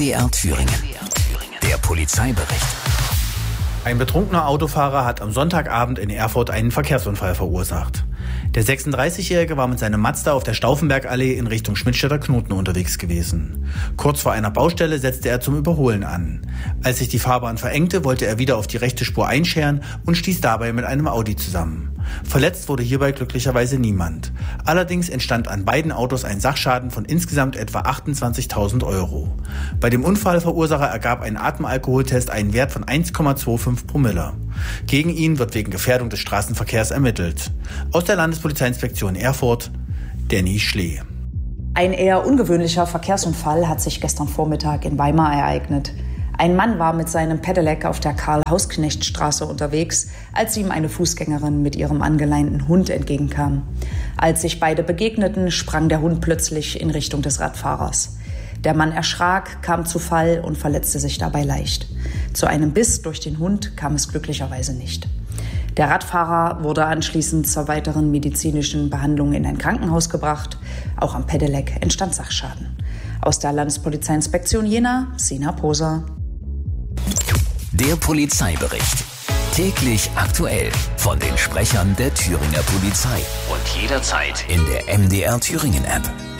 MDR Thüringen. Der Polizeibericht. Ein betrunkener Autofahrer hat am Sonntagabend in Erfurt einen Verkehrsunfall verursacht. Der 36-Jährige war mit seinem Mazda auf der Stauffenbergallee in Richtung Schmidtstädter Knoten unterwegs gewesen. Kurz vor einer Baustelle setzte er zum Überholen an. Als sich die Fahrbahn verengte, wollte er wieder auf die rechte Spur einscheren und stieß dabei mit einem Audi zusammen. Verletzt wurde hierbei glücklicherweise niemand. Allerdings entstand an beiden Autos ein Sachschaden von insgesamt etwa 28.000 €. Bei dem Unfallverursacher ergab ein Atemalkoholtest einen Wert von 1,25 Promille. Gegen ihn wird wegen Gefährdung des Straßenverkehrs ermittelt. Aus der Landespolizeiinspektion Erfurt, Danny Schlee. Ein eher ungewöhnlicher Verkehrsunfall hat sich gestern Vormittag in Weimar ereignet. Ein Mann war mit seinem Pedelec auf der Karl-Hausknecht-Straße unterwegs, als ihm eine Fußgängerin mit ihrem angeleinten Hund entgegenkam. Als sich beide begegneten, sprang der Hund plötzlich in Richtung des Radfahrers. Der Mann erschrak, kam zu Fall und verletzte sich dabei leicht. Zu einem Biss durch den Hund kam es glücklicherweise nicht. Der Radfahrer wurde anschließend zur weiteren medizinischen Behandlung in ein Krankenhaus gebracht. Auch am Pedelec entstand Sachschaden. Aus der Landespolizeiinspektion Jena, Sina Poser. Der Polizeibericht. Täglich aktuell von den Sprechern der Thüringer Polizei. Und jederzeit in der MDR Thüringen App.